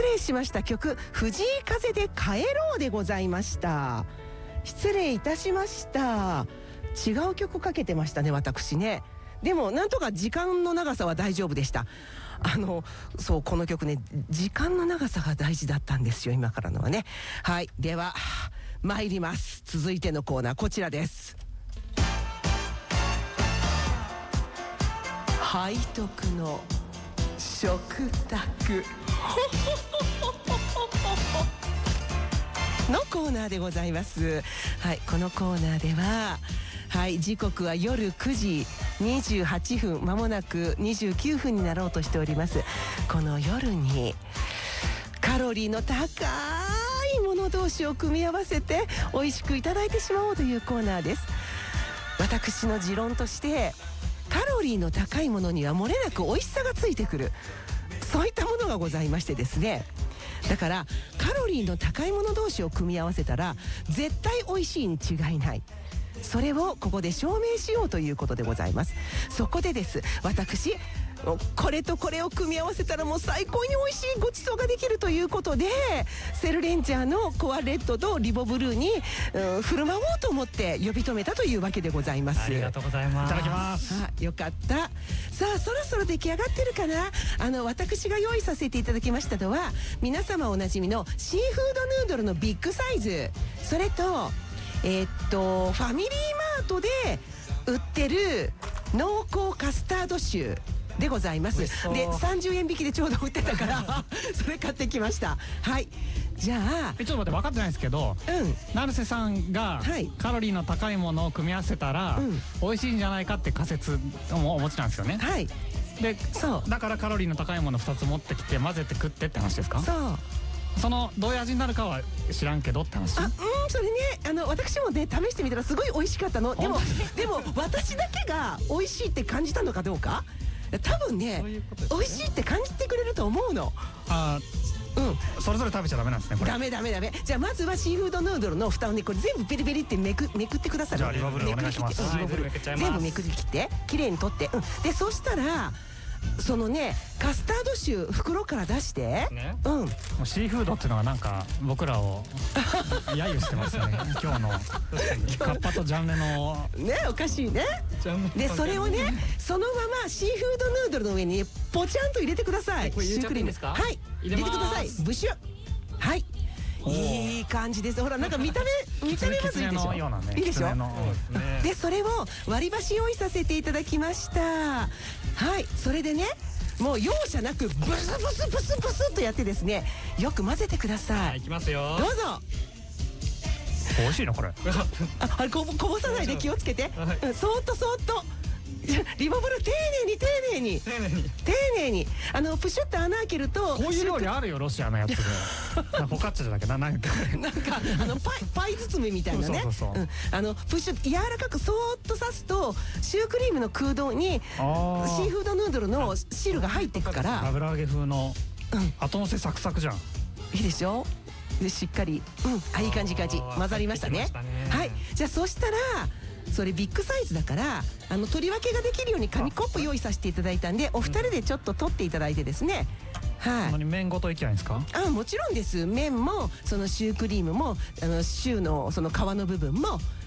礼しました。曲藤井風で帰ろうでございました。失礼いたしました。違う曲かけてましたね、私ね。でもなんとか時間の長さは大丈夫でした。そうこの曲ね、時間の長さが大事だったんですよ、今からのはね。はい、では参ります。続いてのコーナーこちらです。背徳の食卓のコーナーでございます。はい、このコーナーでは、はい、時刻は夜9時28分、まもなく29分になろうとしております。この夜にカロリーの高いもの同士を組み合わせて美味しくいただいてしまおうというコーナーです。私の持論として、カロリーの高いものには漏れなく美味しさがついてくる、そういったものがございましてですね。だからカロリーの高いもの同士を組み合わせたら絶対美味しいに違いない、それをここで証明しようということでございます。そこでです、私これとこれを組み合わせたらもう最高に美味しいごちそうができるということで、セルレンジャーのコアレッドとリボブルーに振る舞おうと思って呼び止めたというわけでございます。 ありがとうございます。いただきます。 よかった。さあそろそろ出来上がってるかな。私が用意させていただきましたのは、皆様おなじみのシーフードヌードルのビッグサイズ、それとファミリーマートで売ってる濃厚カスタードシューでございます。で30円引きでちょうど売ってたからそれ買ってきました。はい、じゃあちょっと待って、分かってないんですけど、成瀬さんがカロリーの高いものを組み合わせたら美味しいんじゃないかって仮説をお持ちなんですよね。 はい、 でそうだからカロリーの高いもの2つ持ってきて混ぜて食ってって話ですか。そのどういう味になるかは知らんけどって話。 それね、私もね試してみたらすごい美味しかったの。でも私だけが美味しいって感じたのかどうか、多分ね美味しいって感じてくれると思うの。 それぞれ食べちゃダメなんですね、これ。 ダメ。じゃあまずはシーフードヌードルの蓋をね、これ全部ペリペリってめくってください。 じゃあリバブルお願いします。 全部めくり切ってきれいに取って、でそしたらそのねカスタードシュー袋から出して、 もうシーフードっていうのはなんか僕らを揶揄してますよね今日のカッパとジャンレのね、おかしいね。でそれをねそのままシーフードヌードルの上にポチャンと入れてください。 これ入れちゃっていいんですか。 はい、入れてください。ブシュ。はい、いい感じです。ほらなんか見た目まずいいでしょ。いいでしょ。でそれを割り箸用意させていただきました。はい、それでねもう容赦なくブスっとやってですね、よく混ぜてください。 いきますよ。 どうぞ。 美味しいなこれ。 あれこぼさないで気をつけて。そーっとリボブル丁寧にプシュッと穴開けると。 こういう料理あるよ、ロシアのやつで。フォカッチャじゃなきゃなんかパイ包みみたいなね。プシュッ柔らかくそーっと刺すとシュークリームの空洞にシーフードヌードルの汁が入っていくから、 油揚げ風の後乗せサクサクじゃん。 いいでしょ。でしっかりいい感じ混ざりましたね。はい、じゃあそしたらそれビッグサイズだから取り分けができるように紙コップ用意させていただいたんで、お二人でちょっと取っていただいてですね。はい。 麺ごといけばいいんですか。 もちろんです。麺もそのシュークリームもシューのその皮の部分も